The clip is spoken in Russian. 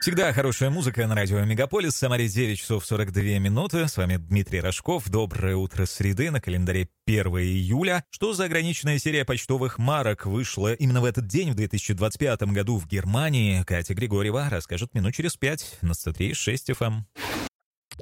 Всегда хорошая музыка на радио Мегаполис. В Самаре 9 часов 42 минуты. С вами Дмитрий Рожков. Доброе утро среды. На календаре 1 июля. Что за ограниченная серия почтовых марок вышла именно в этот день, в 2025 году в Германии? Катя Григорьева расскажет минут через 5 на 103.6 FM.